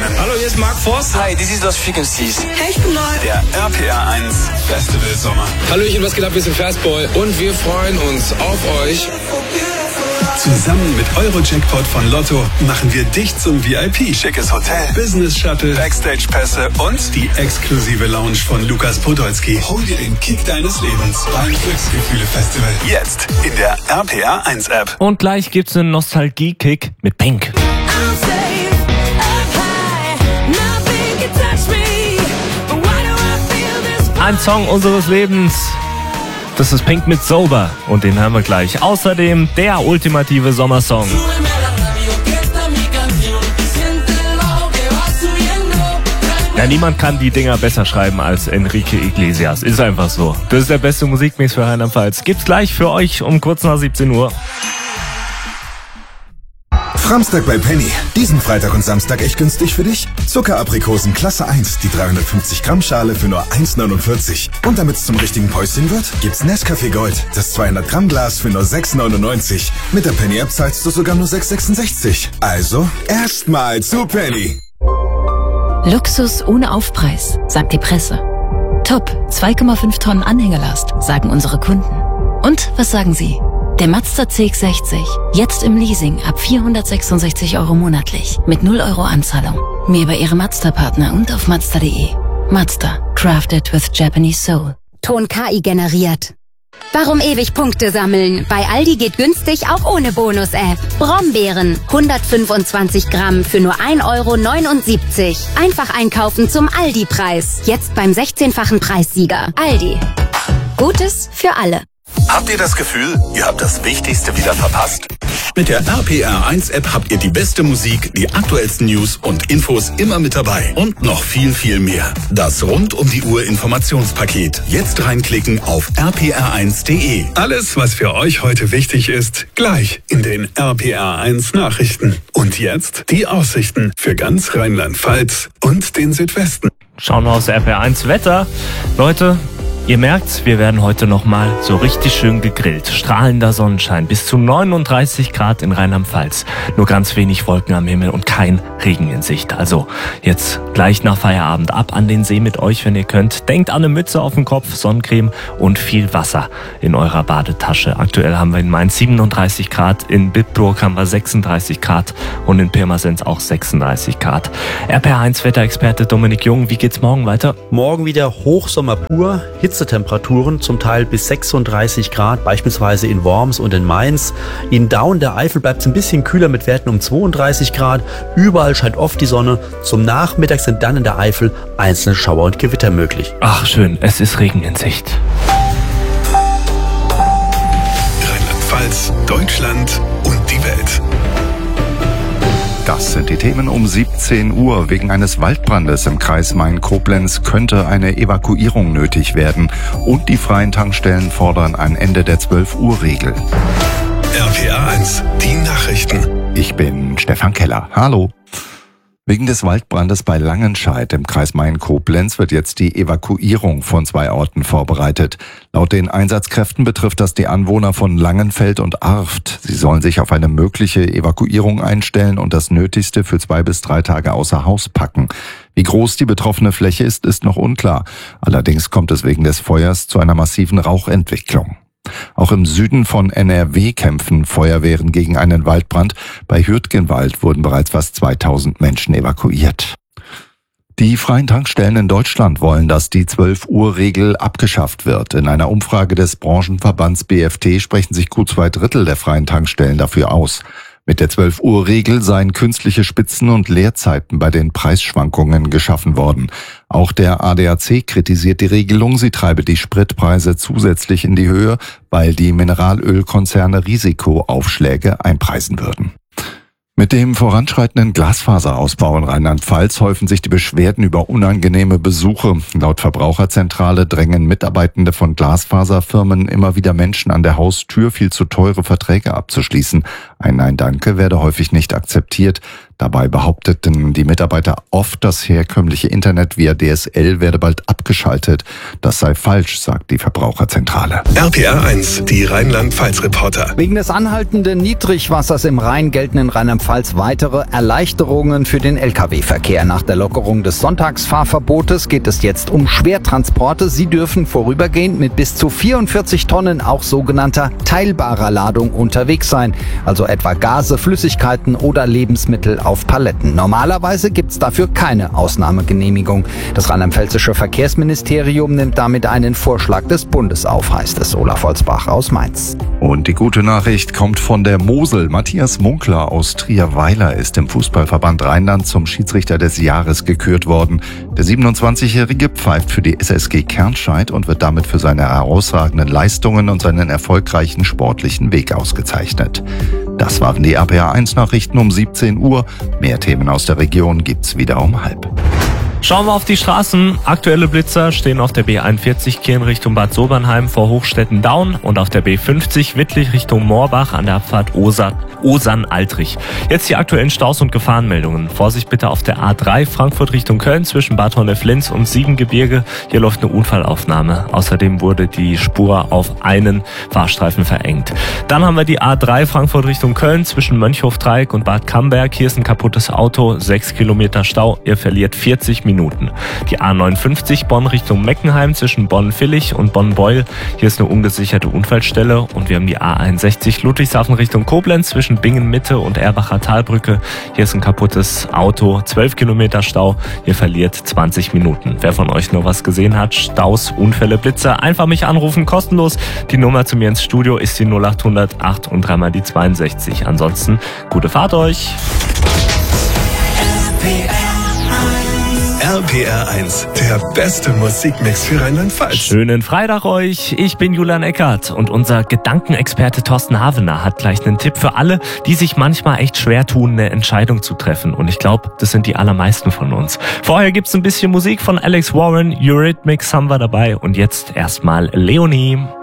Hallo, hier ist Mark Forster. Hi, this is Lost Frequencies. Hey, ich bin neu. Der RPR 1 Festival Sommer. Hallöchen, was geht ab? Wir sind Fastboy und wir freuen uns auf euch. Zusammen mit Eurojackpot von Lotto machen wir dich zum VIP. Schickes Hotel, Business Shuttle, Backstage-Pässe und die exklusive Lounge von Lukas Podolski. Hol dir den Kick deines Lebens beim Glücksgefühle-Festival. Jetzt in der RPR 1 App. Und gleich gibt's einen Nostalgie-Kick mit Pink. Ein Song unseres Lebens. Das ist Pink mit Sober und den hören wir gleich. Außerdem der ultimative Sommersong. Ja, niemand kann die Dinger besser schreiben als Enrique Iglesias. Ist einfach so. Das ist der beste Musikmix für Rheinland-Pfalz. Gibt's gleich für euch um kurz nach 17 Uhr. Framstag bei Penny. Diesen Freitag und Samstag echt günstig für dich. Zuckeraprikosen Klasse 1, die 350 Gramm Schale für nur 1,49. Und damit's zum richtigen Päuschen wird, gibt's Nescafé Gold, das 200 Gramm Glas für nur 6,99. Mit der Penny App zahlst du sogar nur 6,66. Also, erstmal zu Penny. Luxus ohne Aufpreis, sagt die Presse. Top, 2,5 Tonnen Anhängerlast, sagen unsere Kunden. Und was sagen Sie? Der Mazda CX-60, jetzt im Leasing ab 466 € monatlich, mit 0 € Anzahlung. Mehr bei Ihrem Mazda-Partner und auf Mazda.de. Mazda, crafted with Japanese soul. Ton KI generiert. Warum ewig Punkte sammeln? Bei Aldi geht günstig auch ohne Bonus-App. Brombeeren, 125 Gramm für nur 1,79 €. Einfach einkaufen zum Aldi-Preis. Jetzt beim 16-fachen Preissieger. Aldi. Gutes für alle. Habt ihr das Gefühl, ihr habt das Wichtigste wieder verpasst? Mit der RPR 1 App habt ihr die beste Musik, die aktuellsten News und Infos immer mit dabei. Und noch viel, viel mehr. Das rund um die Uhr Informationspaket. Jetzt reinklicken auf rpr1.de. Alles, was für euch heute wichtig ist, gleich in den RPR 1 Nachrichten. Und jetzt die Aussichten für ganz Rheinland-Pfalz und den Südwesten. Schauen wir aufs RPR1 Wetter. Leute, ihr merkt's, wir werden heute nochmal so richtig schön gegrillt. Strahlender Sonnenschein, bis zu 39 Grad in Rheinland-Pfalz. Nur ganz wenig Wolken am Himmel und kein Regen in Sicht. Also jetzt gleich nach Feierabend ab an den See mit euch, wenn ihr könnt. Denkt an eine Mütze auf dem Kopf, Sonnencreme und viel Wasser in eurer Badetasche. Aktuell haben wir in Mainz 37 Grad, in Bitburg haben wir 36 Grad und in Pirmasens auch 36 Grad. RPR1 Wetterexperte Dominik Jung, wie geht's morgen weiter? Morgen wieder Hochsommer pur, Hitzetemperaturen, zum Teil bis 36 Grad, beispielsweise in Worms und in Mainz. In Daun der Eifel bleibt es ein bisschen kühler mit Werten um 32 Grad. Überall scheint oft die Sonne. Zum Nachmittag sind dann in der Eifel einzelne Schauer und Gewitter möglich. Ach schön, es ist Regen in Sicht. Rheinland-Pfalz, Deutschland und die Welt. Das sind die Themen um 17 Uhr. Wegen eines Waldbrandes im Kreis Main-Koblenz könnte eine Evakuierung nötig werden. Und die freien Tankstellen fordern ein Ende der 12-Uhr-Regel. RPR 1, die Nachrichten. Ich bin Stefan Keller. Hallo. Wegen des Waldbrandes bei Langenscheidt im Kreis Main-Koblenz wird jetzt die Evakuierung von 2 Orten vorbereitet. Laut den Einsatzkräften betrifft das die Anwohner von Langenfeld und Arft. Sie sollen sich auf eine mögliche Evakuierung einstellen und das Nötigste für 2 bis 3 Tage außer Haus packen. Wie groß die betroffene Fläche ist noch unklar. Allerdings kommt es wegen des Feuers zu einer massiven Rauchentwicklung. Auch im Süden von NRW kämpfen Feuerwehren gegen einen Waldbrand. Bei Hürtgenwald wurden bereits fast 2000 Menschen evakuiert. Die freien Tankstellen in Deutschland wollen, dass die 12-Uhr-Regel abgeschafft wird. In einer Umfrage des Branchenverbands BFT sprechen sich gut 2/3 der freien Tankstellen dafür aus. Mit der 12-Uhr-Regel seien künstliche Spitzen und Leerzeiten bei den Preisschwankungen geschaffen worden. Auch der ADAC kritisiert die Regelung, sie treibe die Spritpreise zusätzlich in die Höhe, weil die Mineralölkonzerne Risikoaufschläge einpreisen würden. Mit dem voranschreitenden Glasfaserausbau in Rheinland-Pfalz häufen sich die Beschwerden über unangenehme Besuche. Laut Verbraucherzentrale drängen Mitarbeitende von Glasfaserfirmen immer wieder Menschen an der Haustür, viel zu teure Verträge abzuschließen. Ein Nein-Danke werde häufig nicht akzeptiert. Dabei behaupteten die Mitarbeiter oft, das herkömmliche Internet via DSL werde bald abgeschaltet. Das sei falsch, sagt die Verbraucherzentrale. RPR 1, die Rheinland-Pfalz-Reporter. Wegen des anhaltenden Niedrigwassers im Rhein gelten in Rheinland-Pfalz weitere Erleichterungen für den Lkw-Verkehr. Nach der Lockerung des Sonntagsfahrverbotes geht es jetzt um Schwertransporte. Sie dürfen vorübergehend mit bis zu 44 Tonnen auch sogenannter teilbarer Ladung unterwegs sein. Also etwa Gase, Flüssigkeiten oder Lebensmittel auf Paletten. Normalerweise gibt's dafür keine Ausnahmegenehmigung. Das rheinland-pfälzische Verkehrsministerium nimmt damit einen Vorschlag des Bundes auf, heißt es. Olaf Holzbach aus Mainz. Und die gute Nachricht kommt von der Mosel. Matthias Munkler aus Trierweiler ist im Fußballverband Rheinland zum Schiedsrichter des Jahres gekürt worden. Der 27-Jährige pfeift für die SSG Kernscheid und wird damit für seine herausragenden Leistungen und seinen erfolgreichen sportlichen Weg ausgezeichnet. Das waren die RPR 1 Nachrichten um 17 Uhr. Mehr Themen aus der Region gibt's wieder um 12:30. Schauen wir auf die Straßen. Aktuelle Blitzer stehen auf der B41 Kirn Richtung Bad Sobernheim vor Hochstetten-Daun und auf der B50 Wittlich Richtung Moorbach an der Abfahrt Osan-Altrich. Jetzt die aktuellen Staus und Gefahrenmeldungen. Vorsicht bitte auf der A3 Frankfurt Richtung Köln zwischen Bad Honnef-Linz und Siebengebirge. Hier läuft eine Unfallaufnahme. Außerdem wurde die Spur auf einen Fahrstreifen verengt. Dann haben wir die A3 Frankfurt Richtung Köln zwischen Mönchhof-Dreieck und Bad Camberg. Hier ist ein kaputtes Auto, 6 Kilometer Stau. Ihr verliert 40 Minuten. Die A59 Bonn Richtung Meckenheim zwischen Bonn-Villig und Bonn-Beul. Hier ist eine ungesicherte Unfallstelle. Und wir haben die A61 Ludwigshafen Richtung Koblenz zwischen Bingen-Mitte und Erbacher Talbrücke. Hier ist ein kaputtes Auto, 12 Kilometer Stau. Ihr verliert 20 Minuten. Wer von euch nur was gesehen hat, Staus, Unfälle, Blitzer, einfach mich anrufen, kostenlos. Die Nummer zu mir ins Studio ist die 0800 8 und 3 mal die 62. Ansonsten, gute Fahrt euch. RPR 1, der beste Musikmix für Rheinland-Pfalz. Schönen Freitag euch, ich bin Julian Eckert und unser Gedankenexperte Thorsten Havener hat gleich einen Tipp für alle, die sich manchmal echt schwer tun, eine Entscheidung zu treffen. Und ich glaube, das sind die allermeisten von uns. Vorher gibt's ein bisschen Musik von Alex Warren, Eurythmics haben wir dabei und jetzt erstmal Leonie.